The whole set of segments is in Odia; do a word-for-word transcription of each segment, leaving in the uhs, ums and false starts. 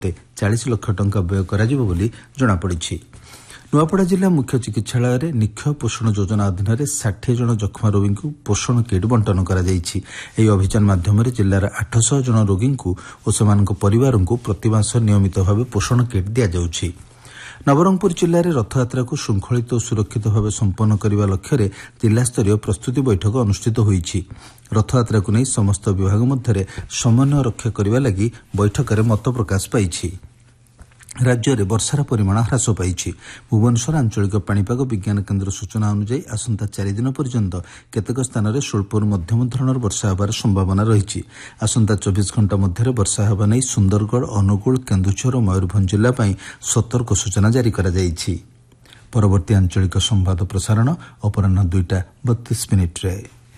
ଚାଳିଶ ଲକ୍ଷ ଟଙ୍କା ବ୍ୟୟ କରାଯିବ ବୋଲି ଜଣାପଡ଼ିଛି। ନୂଆପଡ଼ା ଜିଲ୍ଲା ମୁଖ୍ୟ ଚିକିତ୍ସାଳୟରେ ନିକ୍ଷୟ ପୋଷଣ ଯୋଜନା ଅଧୀନରେ ଷାଠିଏ ଜଣ ଯକ୍ଷ୍ମା ରୋଗୀଙ୍କୁ ପୋଷଣ କିଟ୍ ବଣ୍ଟନ କରାଯାଇଛି। ଏହି ଅଭିଯାନ ମାଧ୍ୟମରେ ଜିଲ୍ଲାର ଆଠଶହ ଜଣ ରୋଗୀଙ୍କୁ ଓ ସେମାନଙ୍କ ପରିବାରଙ୍କୁ ପ୍ରତିମାସ ନିୟମିତ ଭାବେ ପୋଷଣ କିଟ୍ ଦିଆଯାଉଛି। ନବରଙ୍ଗପୁର ଜିଲ୍ଲାରେ ରଥଯାତ୍ରାକୁ ଶୃଙ୍ଖଳିତ ଓ ସୁରକ୍ଷିତ ଭାବେ ସମ୍ପନ୍ନ କରିବା ଲକ୍ଷ୍ୟରେ ଜିଲ୍ଲାସ୍ତରୀୟ ପ୍ରସ୍ତୁତି ବୈଠକ ଅନୁଷ୍ଠିତ ହୋଇଛି। ରଥଯାତ୍ରାକୁ ନେଇ ସମସ୍ତ ବିଭାଗ ମଧ୍ୟରେ ସମନ୍ୱୟ ରକ୍ଷା କରିବା ଲାଗି ବୈଠକରେ ମତ ପ୍ରକାଶ ପାଇଛି। ରାଜ୍ୟରେ ବର୍ଷାର ପରିମାଣ ହ୍ରାସ ପାଇଛି। ଭୁବନେଶ୍ୱର ଆଞ୍ଚଳିକ ପାଣିପାଗ ବିଜ୍ଞାନ କେନ୍ଦ୍ର ସୂଚନା ଅନୁଯାୟୀ ଆସନ୍ତା ଚାରିଦିନ ପର୍ଯ୍ୟନ୍ତ କେତେକ ସ୍ଥାନରେ ସ୍ୱଳ୍ପରୁ ମଧ୍ୟମ ଧରଣର ବର୍ଷା ହେବାର ସମ୍ଭାବନା ରହିଛି। ଆସନ୍ତା ଚବିଶ ଘଣ୍ଟା ମଧ୍ୟରେ ବର୍ଷା ହେବା ନେଇ ସୁନ୍ଦରଗଡ଼, ଅନୁଗୁଳ, କେନ୍ଦୁଝର ଓ ମୟୂରଭଞ୍ଜ ଜିଲ୍ଲା ପାଇଁ ସତର୍କ ସୂଚନା ଜାରି କରାଯାଇଛି। ପରବର୍ତ୍ତୀ ଆଞ୍ଚଳିକ ସମ୍ବାଦ ପ୍ରସାରଣ ଅପରାହ୍ନ ଦୁଇଟା ବତିଶ ମିନିଟ୍ରେ।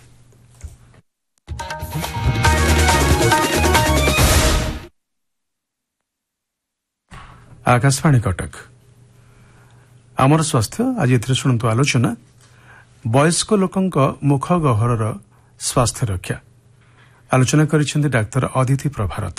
आकाशवाणी कटक आमर स्वास्थ्य आज एथिरे शुणु आलोचना वयस्क लोकंक मुख गहरर स्वास्थ्य रक्षा आलोचना करिसेंती डाक्टर अदिति प्रभारथ।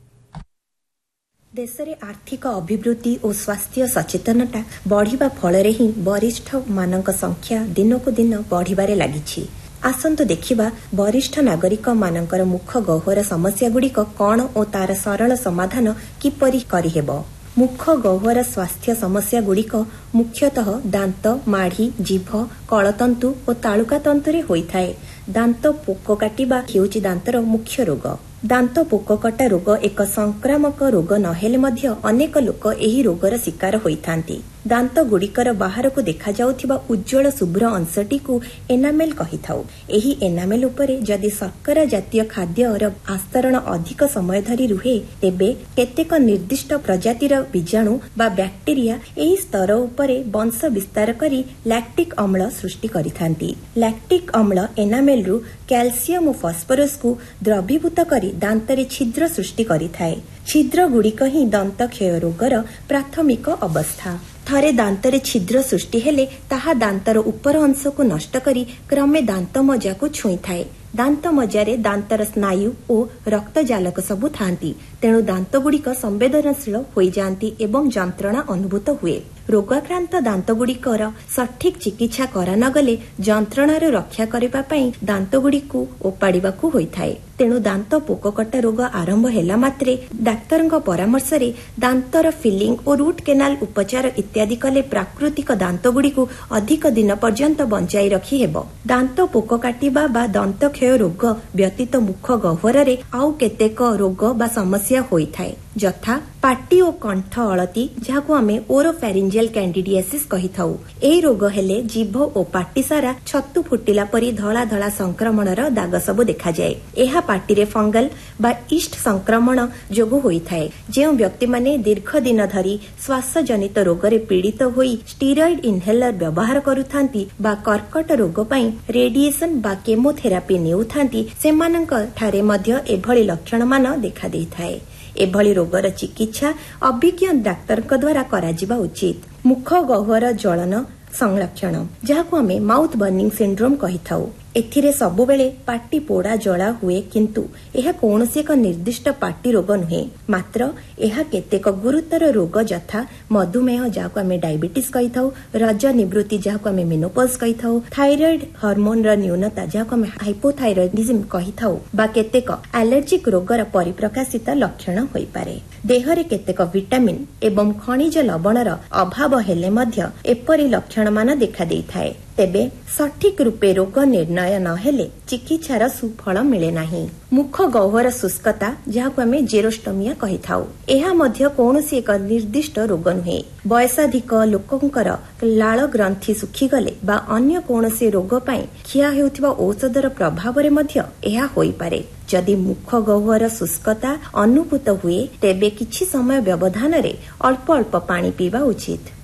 देशरे आर्थिक अभिवृद्धि और स्वास्थ्य सचेतनता बढ़िबा फलरे ही वरिष्ठ मानक संख्या दिनकु दिन बढ़िबारे लागिछि। आसंतु देखिबा वरिष्ठ नागरिक मानकर मुख गहर समस्या गुड़िक कौन और तार सरल समाधान किपरि करिहेबो। मुख गहर स्वास्थ्य समस्या गुड़िक मुख्यतः दांत, माढ़ी, जीभ, कलतंतु और तालुका तंतुरे होइथाए। दांत पोक काटिबा हेउची दांतर मुख्य रोग। दांत पोक कटा रोग एक संक्रामक रोग नहेले मध्य अनेक लोक एही रोगर शिकार होइथांती। दांत गुड़िकर बाहरକୁ ଦେଖାଯାଉଥିବା ଉଜ୍ଜଳ ଶୁଭ୍ର ଅଂଶଟିକୁ ଏନାମେଲ କହିଥାଉ। ଏହି ଏନାମେଲ ଉପରେ ଯଦି ଶର୍କରା ଜାତୀୟ ଖାଦ୍ୟର ଆସ୍ତରଣ ଅଧିକ ସମୟ ଧରି ରୁହେ ତେବେ କେତେକ ନିର୍ଦ୍ଦିଷ୍ଟ ପ୍ରଜାତିର ବୀଜାଣୁ ବା ବ୍ୟାକ୍ଟେରିଆ ଏହି ସ୍ତର ଉପରେ ବଂଶ ବିସ୍ତାର କରି ଲାକ୍ଟିକ୍ ଅମ୍ଳ ସୃଷ୍ଟି କରିଥାନ୍ତି। ଲାକ୍ଟିକ୍ ଅମ୍ଳ ଏନାମେଲରୁ କ୍ୟାଲସିୟମ ଓ ଫସ୍ଫରସକୁ ଦ୍ରବୀଭୂତ କରି ଦାନ୍ତରେ ଛିଦ୍ର ସୃଷ୍ଟି କରିଥାଏ। ଛିଦ୍ର ଗୁଡିକ ହିଁ ଦନ୍ତକ୍ଷୟ ରୋଗର ପ୍ରାଥମିକ ଅବସ୍ଥା। ଥରେ ଦାନ୍ତରେ ଛିଦ୍ର ସୃଷ୍ଟି ହେଲେ ତାହା ଦାନ୍ତର ଉପର ଅଂଶକୁ ନଷ୍ଟ କରି କ୍ରମେ ଦାନ୍ତ ମଜ୍ଜାକୁ ଛୁଇଁଥାଏ। ଦାନ୍ତ ମଜ୍ଜାରେ ଦାନ୍ତର ସ୍ନାୟୁ ଓ ରକ୍ତଜାଲକ ସବୁ ଥାନ୍ତି। ତେଣୁ ଦାନ୍ତଗୁଡ଼ିକ ସମ୍ବେଦନଶୀଳ ହୋଇଯାଆନ୍ତି ଏବଂ ଯନ୍ତ୍ରଣା ଅନୁଭୂତ ହୁଏ। ରୋଗାକ୍ରାନ୍ତ ଦାନ୍ତଗୁଡ଼ିକର ସଠିକ୍ ଚିକିତ୍ସା କରାନଗଲେ ଯନ୍ତ୍ରଣାରୁ ରକ୍ଷା କରିବା ପାଇଁ ଦାନ୍ତଗୁଡ଼ିକୁ ଓପାଡ଼ିବାକୁ ହୋଇଥାଏ। ତେଣୁ ଦାନ୍ତ ପୋକକଟା ରୋଗ ଆରମ୍ଭ ହେଲା ମାତ୍ରେ ଡାକ୍ତରଙ୍କ ପରାମର୍ଶରେ ଦାନ୍ତର ଫିଲିଂ ଓ ରୁଟ୍ କେନାଲ ଉପଚାର ଇତ୍ୟାଦି କଲେ ପ୍ରାକୃତିକ ଦାନ୍ତଗୁଡ଼ିକୁ ଅଧିକ ଦିନ ପର୍ଯ୍ୟନ୍ତ ବଞ୍ଚାଇ ରଖି ହେବ। ଦାନ୍ତ ପୋକ କାଟିବା ବା ଦନ୍ତକ୍ଷୟ ରୋଗ ବ୍ୟତୀତ ମୁଖ ଗହ୍ୱରରେ ଆଉ କେତେକ ରୋଗ ବା ସମସ୍ୟା ହୋଇଥାଏ, ଯଥା ପାଟି ଓ କଣ୍ଠ ଅଳତି, ଯାହାକୁ ଆମେ ଓରୋଫ୍ୟାରିଞ୍ଜିଆଲ କ୍ୟାଣ୍ଡିଡିଆସିସ୍ କହିଥାଉ। ଏହି ରୋଗ ହେଲେ ଜିଭ ଓ ପାଟି ସାରା ଛତୁ ଫୁଟିଲା ପରି ଧଳା ଧଳା ସଂକ୍ରମଣର ଦାଗ ସବୁ ଦେଖାଯାଏ। ଏହା ପାଟିରେ ଫଙ୍ଗଲ ବା ଇଷ୍ଟ ସଂକ୍ରମଣ ଯୋଗୁଁ ହୋଇଥାଏ। ଯେଉଁ ବ୍ୟକ୍ତିମାନେ ଦୀର୍ଘ ଦିନ ଧରି ଶ୍ୱାସଜନିତ ରୋଗରେ ପୀଡ଼ିତ ହୋଇ ଷ୍ଟିରଏଡ୍ ଇନହେଲର ବ୍ୟବହାର କରୁଥାନ୍ତି ବା କର୍କଟ ରୋଗ ପାଇଁ ରେଡିଏସନ ବା କେମୋଥେରାପି ନେଉଥାନ୍ତି, ସେମାନଙ୍କ ଠାରେ ମଧ୍ୟ ଏଭଳି ଲକ୍ଷଣମାନ ଦେଖାଦେଇଥାଏ। ଏଭଳି ରୋଗର ଚିକିତ୍ସା ଅଭିଜ୍ଞ ଡାକ୍ତରଙ୍କ ଦ୍ୱାରା କରାଯିବା ଉଚିତ। ମୁଖ ଗହ୍ୱର ଜ୍ୱଳନ ସଂଲକ୍ଷଣ, ଯାହାକୁ ଆମେ ମାଉଥ ବର୍ନିଂ ସିଣ୍ଡ୍ରୋମ କହିଥାଉ। ଏଥିରେ ସବୁବେଳେ ପାଟି ପୋଡ଼ା ଜଳା ହୁଏ, କିନ୍ତୁ ଏହା କୌଣସି ଏକ ନିର୍ଦ୍ଦିଷ୍ଟ ପାଟି ରୋଗ ନୁହେଁ। ମାତ୍ର ଏହା କେତେକ ଗୁରୁତର ରୋଗ ଯଥା ମଧୁମେହ, ଯାହାକୁ ଆମେ ଡାଇବେଟିସ୍ କହିଥାଉ, ରଜ ନିବୃତ୍ତି, ଯାହାକୁ ଆମେ ମେନୋପଜ କହିଥାଉ, ଥାଇରଏଡ୍ ହର୍ମୋନର ନ୍ୟୁନତା, ଯାହାକୁ ଆମେ ହାଇପୋଥାଇରଏଡିଜିମ୍ କହିଥାଉ, ବା କେତେକ ଆଲର୍ଜିକ୍ ରୋଗର ପରିପ୍ରକାଶିତ ଲକ୍ଷଣ ହୋଇପାରେ। ଦେହରେ କେତେକ ଭିଟାମିନ୍ ଏବଂ ଖଣିଜ ଲବଣର ଅଭାବ ହେଲେ ମଧ୍ୟ ଏପରି ଲକ୍ଷଣମାନ ଦେଖାଦେଇଥାଏ। ତେବେ ସଠିକ ରୂପେ ରୋଗ ନିର୍ଣ୍ଣୟ ନ ହେଲେ ଚିକିତ୍ସାର ସୁଫଳ ମିଳେ ନାହିଁ। ମୁଖ ଗହ୍ୱର ଶୁଷ୍କତା, ଯାହାକୁ ଆମେ ଜେରୋଷ୍ଟୋମିଆ କହିଥାଉ, ଏହା ମଧ୍ୟ କୌଣସି ଏକ ନିର୍ଦ୍ଦିଷ୍ଟ ରୋଗ ନୁହେଁ। ବୟସାଧିକ ଲୋକଙ୍କର ଲାଳ ଗ୍ରନ୍ଥି ଶୁଖିଗଲେ ବା ଅନ୍ୟ କୌଣସି ରୋଗ ପାଇଁ ଖିଆ ହେଉଥିବା ଔଷଧର ପ୍ରଭାବରେ ମଧ୍ୟ ଏହା ହୋଇପାରେ। ଯଦି ମୁଖ ଗହ୍ୱର ଶୁଷ୍କତା ଅନୁଭୂତ ହୁଏ ତେବେ କିଛି ସମୟ ବ୍ୟବଧାନରେ ଅଳ୍ପ ଅଳ୍ପ ପାଣି ପିଇବା ଉଚିତ।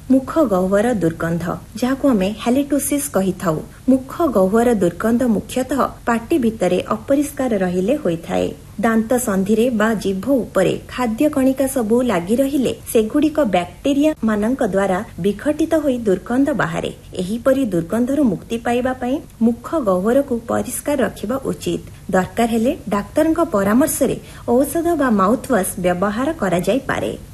ମୁଖ ଗହ୍ୱର ଦୁର୍ଗନ୍ଧ, ଯାହାକୁ ଆମେ ହାଲିଟୋସିସ୍ କହିଥାଉ। ମୁଖ ଗହ୍ୱର ଦୁର୍ଗନ୍ଧ ମୁଖ୍ୟତଃ ପାଟି ଭିତରେ ଅପରିଷ୍କାର ରହିଲେ ହୋଇଥାଏ। ଦାନ୍ତ ସନ୍ଧିରେ ବା ଜିଭ ଉପରେ ଖାଦ୍ୟ କଣିକା ସବୁ ଲାଗି ରହିଲେ ସେଗୁଡ଼ିକ ବ୍ୟାକ୍ଟେରିଆ ମାନଙ୍କ ଦ୍ୱାରା ବିଘଟିତ ହୋଇ ଦୁର୍ଗନ୍ଧ ବାହାରେ। ଏହିପରି ଦୁର୍ଗନ୍ଧରୁ ମୁକ୍ତି ପାଇବା ପାଇଁ ମୁଖ ଗହ୍ୱରକୁ ପରିଷ୍କାର ରଖିବା ଉଚିତ। ଦରକାର ହେଲେ ଡାକ୍ତରଙ୍କ ପରାମର୍ଶରେ ଔଷଧ ବା ମାଉଥୱାଶ ବ୍ୟବହାର କରାଯାଇପାରେ।